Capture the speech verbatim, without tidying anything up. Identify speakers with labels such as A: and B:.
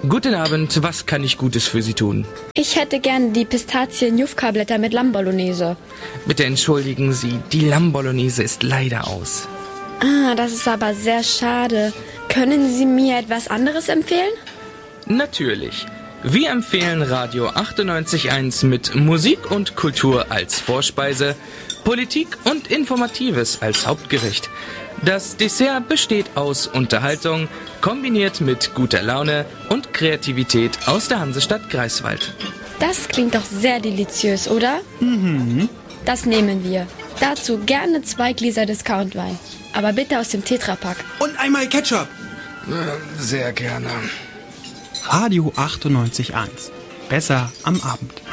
A: Guten Abend, was kann ich Gutes für Sie tun?
B: Ich hätte gerne die Pistazien-Jufka-Blätter mit Lamm-Bolognese.
A: Bitte entschuldigen Sie, die Lamm-Bolognese ist leider aus.
B: Ah, das ist aber sehr schade. Können Sie mir etwas anderes empfehlen?
A: Natürlich. Wir empfehlen Radio achtundneunzig Komma eins mit Musik und Kultur als Vorspeise, Politik und Informatives als Hauptgericht. Das Dessert besteht aus Unterhaltung, kombiniert mit guter Laune und Kreativität aus der Hansestadt Greifswald.
B: Das klingt doch sehr deliziös, oder?
C: Mhm.
B: Das nehmen wir. Dazu gerne zwei Gläser Discountwein. Aber bitte aus dem Tetrapack.
C: Und einmal Ketchup.
A: Sehr gerne.
C: Radio achtundneunzig Komma eins. Besser am Abend.